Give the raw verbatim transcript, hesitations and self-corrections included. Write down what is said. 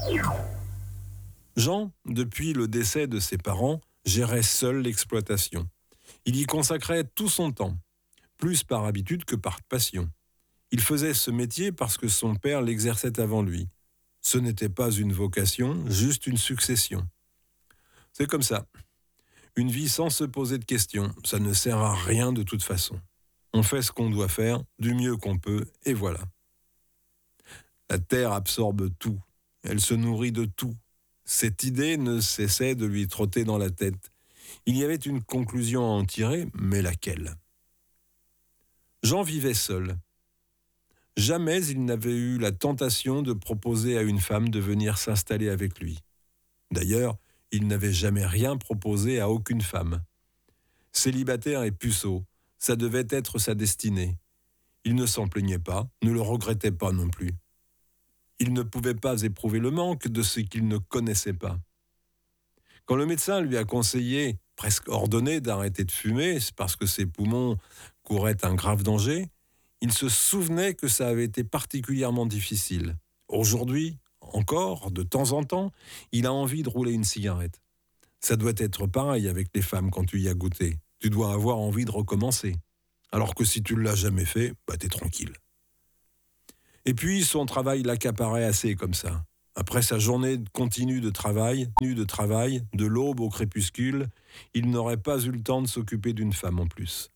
Jean, depuis le décès de ses parents, gérait seul l'exploitation. Il y consacrait tout son temps, plus par habitude que par passion. Il faisait ce métier parce que son père l'exerçait avant lui. Ce n'était pas une vocation, juste une succession. C'est comme ça. Une vie sans se poser de questions, ça ne sert à rien de toute façon. On fait ce qu'on doit faire, du mieux qu'on peut, et voilà. La terre absorbe tout. Elle se nourrit de tout. Cette idée ne cessait de lui trotter dans la tête. Il y avait une conclusion à en tirer, mais laquelle ? Jean vivait seul. Jamais il n'avait eu la tentation de proposer à une femme de venir s'installer avec lui. D'ailleurs, il n'avait jamais rien proposé à aucune femme. Célibataire et puceau, ça devait être sa destinée. Il ne s'en plaignait pas, ne le regrettait pas non plus. Il ne pouvait pas éprouver le manque de ce qu'il ne connaissait pas. Quand le médecin lui a conseillé, presque ordonné, d'arrêter de fumer, c'est parce que ses poumons couraient un grave danger, il se souvenait que ça avait été particulièrement difficile. Aujourd'hui, encore, de temps en temps, il a envie de rouler une cigarette. Ça doit être pareil avec les femmes quand tu y as goûté. Tu dois avoir envie de recommencer. Alors que si tu ne l'as jamais fait, bah t'es tranquille. Et puis, son travail l'accaparait assez comme ça. Après sa journée continue de travail, de travail, de l'aube au crépuscule, il n'aurait pas eu le temps de s'occuper d'une femme en plus.